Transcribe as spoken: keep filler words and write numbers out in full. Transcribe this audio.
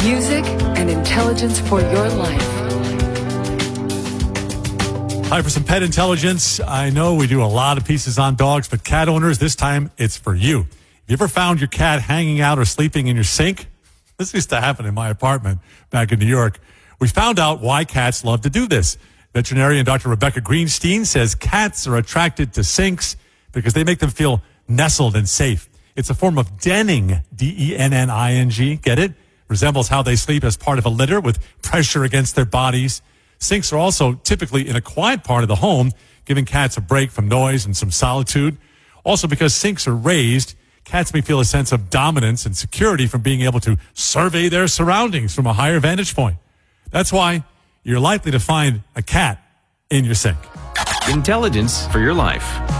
Music and intelligence for your life. Time for some pet intelligence. I know we do a lot of pieces on dogs, but cat owners, this time it's for you. Have you ever found your cat hanging out or sleeping in your sink? This used to happen in my apartment back in New York. We found out why cats love to do this. Veterinarian Doctor Rebecca Greenstein says cats are attracted to sinks because they make them feel nestled and safe. It's a form of denning, D E N N I N G, get it? Resembles how they sleep as part of a litter with pressure against their bodies. Sinks are also typically in a quiet part of the home, giving cats a break from noise and some solitude. Also, because sinks are raised, cats may feel a sense of dominance and security from being able to survey their surroundings from a higher vantage point. That's why you're likely to find a cat in your sink. Intelligence for your life.